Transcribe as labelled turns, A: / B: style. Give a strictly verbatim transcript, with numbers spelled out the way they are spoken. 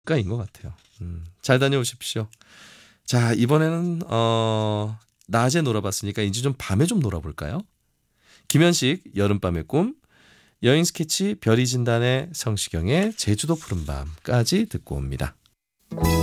A: 가인 것 같아요. 음, 잘 다녀오십시오. 자, 이번에는 어, 낮에 놀아봤으니까 이제 좀 밤에 좀 놀아볼까요? 김현식 여름밤의 꿈, 여행 스케치 별이 진단의 성시경의 제주도 푸른밤까지 듣고 옵니다.